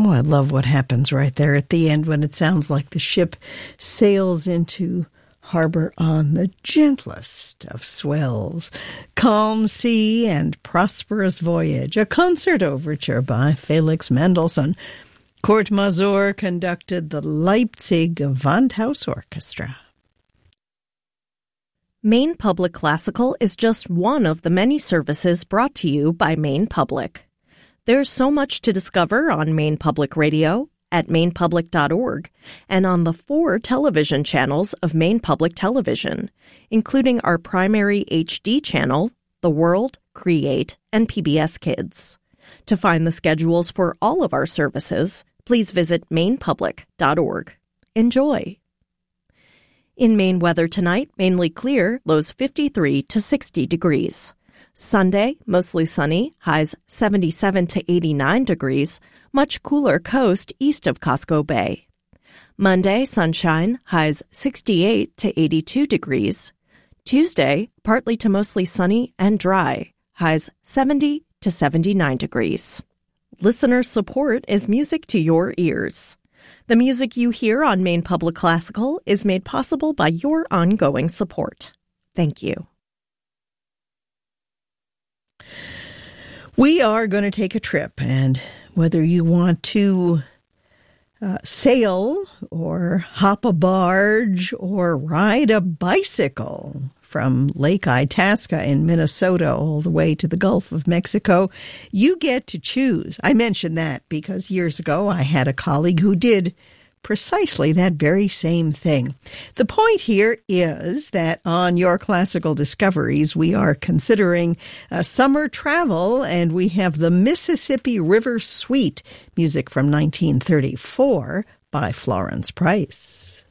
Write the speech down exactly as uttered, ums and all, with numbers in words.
Oh, I love what happens right there at the end when it sounds like the ship sails into harbor on the gentlest of swells. Calm sea and prosperous voyage. A concert overture by Felix Mendelssohn. Kurt Masur conducted the Leipzig Gewandhaus Orchestra. Maine Public Classical is just one of the many services brought to you by Maine Public. There's so much to discover on Maine Public Radio at maine public dot org and on the four television channels of Maine Public Television, including our primary H D channel, The World, Create, and P B S Kids. To find the schedules for all of our services, please visit maine public dot org. Enjoy! In Maine weather tonight, mainly clear, lows fifty-three to sixty degrees. Sunday, mostly sunny, highs seventy-seven to eighty-nine degrees, much cooler coast east of Costco Bay. Monday, sunshine, highs sixty-eight to eighty-two degrees. Tuesday, partly to mostly sunny and dry, highs seventy to seventy-nine degrees. Listener support is music to your ears. The music you hear on Maine Public Classical is made possible by your ongoing support. Thank you. We are going to take a trip, and whether you want to uh, sail or hop a barge or ride a bicycle from Lake Itasca in Minnesota all the way to the Gulf of Mexico, you get to choose. I mention that because years ago I had a colleague who did precisely that very same thing. The point here is that on Your Classical Discoveries, we are considering uh, summer travel, and we have the Mississippi River Suite, music from nineteen thirty-four by Florence Price.